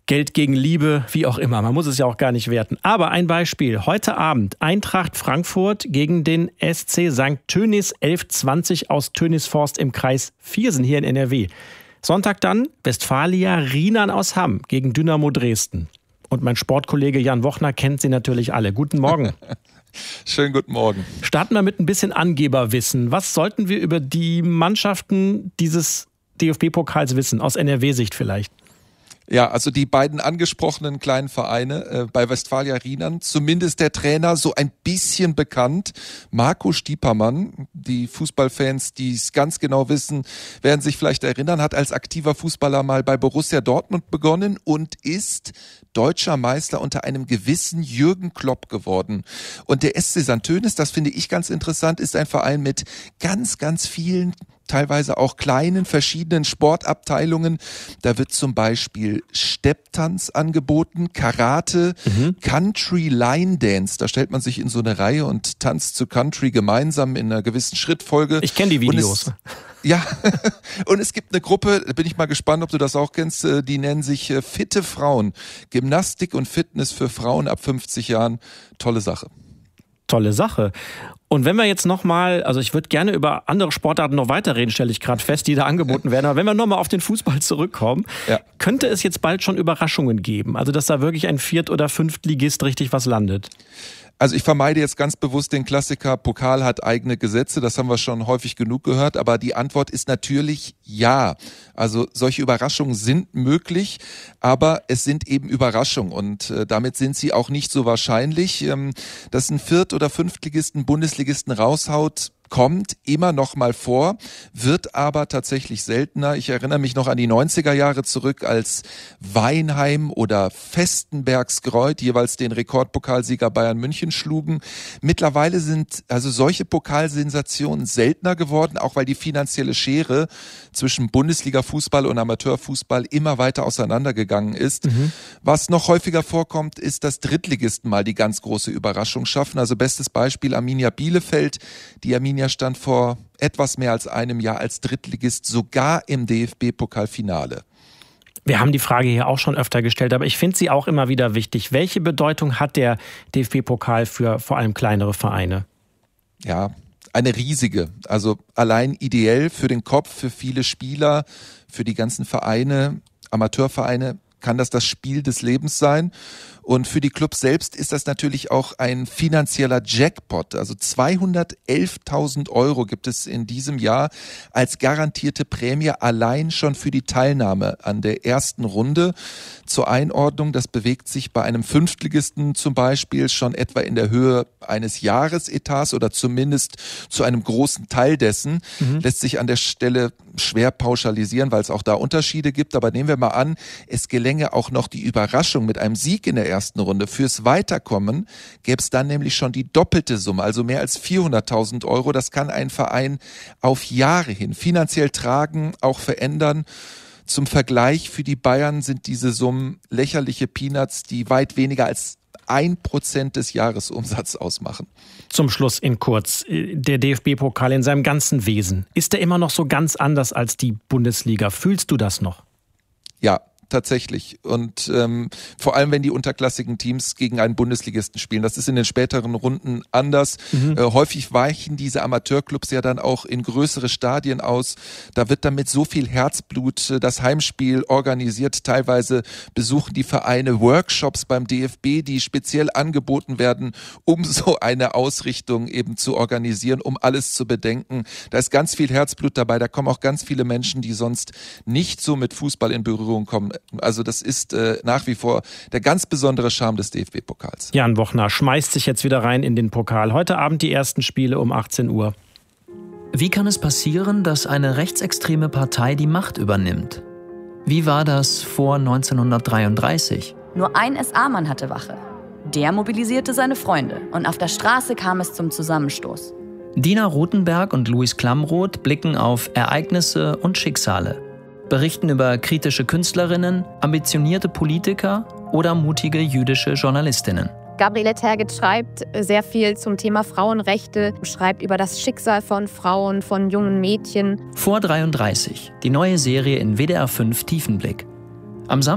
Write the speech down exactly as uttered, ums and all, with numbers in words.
Geld gegen Liebe, wie auch immer. Man muss es ja auch gar nicht werten. Aber ein Beispiel. Heute Abend Eintracht Frankfurt gegen den S C Sankt Tönis elf zwanzig aus Tönisforst im Kreis Viersen hier in N R W. Sonntag dann Westfalia Rienan aus Hamm gegen Dynamo Dresden. Und mein Sportkollege Jan Wochner kennt sie natürlich alle. Guten Morgen. Schönen guten Morgen. Starten wir mit ein bisschen Angeberwissen. Was sollten wir über die Mannschaften dieses D F B-Pokals wissen, aus N R W-Sicht vielleicht? Ja, also die beiden angesprochenen kleinen Vereine äh, bei Westfalia Rienan, zumindest der Trainer so ein bisschen bekannt, Marco Stiepermann. Die Fußballfans, die es ganz genau wissen, werden sich vielleicht erinnern, hat als aktiver Fußballer mal bei Borussia Dortmund begonnen und ist deutscher Meister unter einem gewissen Jürgen Klopp geworden. Und der S C Sankt Tönis, das finde ich ganz interessant, ist ein Verein mit ganz, ganz vielen teilweise auch kleinen, verschiedenen Sportabteilungen. Da wird zum Beispiel Stepptanz angeboten, Karate, mhm. Country Line Dance. Da stellt man sich in so eine Reihe und tanzt zu Country gemeinsam in einer gewissen Schrittfolge. Ich kenne die Videos. Und es, ja, und es gibt eine Gruppe, da bin ich mal gespannt, ob du das auch kennst, die nennen sich Fitte Frauen. Gymnastik und Fitness für Frauen ab fünfzig Jahren. Tolle Sache. Tolle Sache. Und wenn wir jetzt nochmal, also ich würde gerne über andere Sportarten noch weiterreden, stelle ich gerade fest, die da angeboten werden. Aber wenn wir nochmal auf den Fußball zurückkommen, ja. könnte es jetzt bald schon Überraschungen geben? Also dass da wirklich ein Viert- oder Fünftligist richtig was landet? Also ich vermeide jetzt ganz bewusst den Klassiker, Pokal hat eigene Gesetze, das haben wir schon häufig genug gehört, aber die Antwort ist natürlich ja. Also solche Überraschungen sind möglich, aber es sind eben Überraschungen und äh, damit sind sie auch nicht so wahrscheinlich. Ähm, dass ein Viert- oder Fünftligisten Bundesligisten raushaut, kommt immer noch mal vor, wird aber tatsächlich seltener. Ich erinnere mich noch an die neunziger Jahre zurück, als Weinheim oder Vestenbergsgreuth jeweils den Rekordpokalsieger Bayern München schlugen. Mittlerweile sind also solche Pokalsensationen seltener geworden, auch weil die finanzielle Schere zwischen Bundesliga-Fußball und Amateurfußball immer weiter auseinandergegangen ist. Mhm. Was noch häufiger vorkommt, ist, dass Drittligisten mal die ganz große Überraschung schaffen. Also bestes Beispiel Arminia Bielefeld. Die Arminia stand vor etwas mehr als einem Jahr als Drittligist sogar im D F B-Pokalfinale. Wir haben die Frage hier auch schon öfter gestellt, aber ich finde sie auch immer wieder wichtig. Welche Bedeutung hat der D F B-Pokal für vor allem kleinere Vereine? Ja, eine riesige. Also allein ideell für den Kopf, für viele Spieler, für die ganzen Vereine, Amateurvereine, kann das das Spiel des Lebens sein. Und für die Clubs selbst ist das natürlich auch ein finanzieller Jackpot. Also zweihundertelftausend Euro gibt es in diesem Jahr als garantierte Prämie allein schon für die Teilnahme an der ersten Runde. Zur Einordnung, das bewegt sich bei einem Fünftligisten zum Beispiel schon etwa in der Höhe eines Jahresetats oder zumindest zu einem großen Teil dessen. Mhm. Lässt sich an der Stelle schwer pauschalisieren, weil es auch da Unterschiede gibt. Aber nehmen wir mal an, es gelänge auch noch die Überraschung mit einem Sieg in der ersten Runde. Fürs Weiterkommen gäbe es dann nämlich schon die doppelte Summe, also mehr als vierhunderttausend Euro. Das kann ein Verein auf Jahre hin finanziell tragen, auch verändern. Zum Vergleich, für die Bayern sind diese Summen lächerliche Peanuts, die weit weniger als ein Prozent des Jahresumsatzes ausmachen. Zum Schluss in kurz, der D F B-Pokal in seinem ganzen Wesen, ist der immer noch so ganz anders als die Bundesliga? Fühlst du das noch? Ja. Tatsächlich. Und ähm, vor allem, wenn die unterklassigen Teams gegen einen Bundesligisten spielen. Das ist in den späteren Runden anders. Mhm. Äh, häufig weichen diese Amateurclubs ja dann auch in größere Stadien aus. Da wird dann mit so viel Herzblut äh, das Heimspiel organisiert. Teilweise besuchen die Vereine Workshops beim D F B, die speziell angeboten werden, um so eine Ausrichtung eben zu organisieren, um alles zu bedenken. Da ist ganz viel Herzblut dabei. Da kommen auch ganz viele Menschen, die sonst nicht so mit Fußball in Berührung kommen. Also das ist äh, nach wie vor der ganz besondere Charme des D F B-Pokals. Jan Wochner schmeißt sich jetzt wieder rein in den Pokal. Heute Abend die ersten Spiele um achtzehn Uhr. Wie kann es passieren, dass eine rechtsextreme Partei die Macht übernimmt? Wie war das vor neunzehnhundertdreiunddreißig? Nur ein S A-Mann hatte Wache. Der mobilisierte seine Freunde und auf der Straße kam es zum Zusammenstoß. Dina Rothenberg und Luis Klamroth blicken auf Ereignisse und Schicksale. Berichten über kritische Künstlerinnen, ambitionierte Politiker oder mutige jüdische Journalistinnen. Gabriele Tergit schreibt sehr viel zum Thema Frauenrechte, schreibt über das Schicksal von Frauen, von jungen Mädchen. Vor dreiunddreißig, die neue Serie in W D R fünf Tiefenblick. Am Samstag